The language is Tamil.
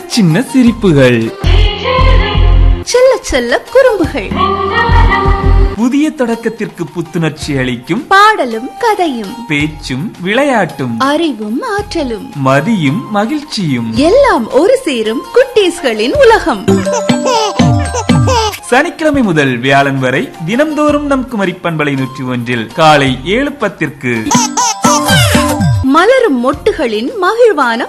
சின்ன சிரிப்புகள், செல்ல செல்ல குறும்புகள், புதிய தொடக்கத்திற்கு புத்துணர்ச்சி அளிக்கும் பாடலும் கதையும், பேச்சும் விளையாட்டும், அறிவும் ஆற்றலும், மதியும் மகிழ்ச்சியும் எல்லாம் ஒரு சேரும் குட்டீஸ்களின் உலகம். சனிக்கிழமை முதல் வியாழன் வரை தினம்தோறும் நம் குமரி பண்பலை 101 காலை 7:10 மலரும் மொட்டுகளின் மகிழ்வான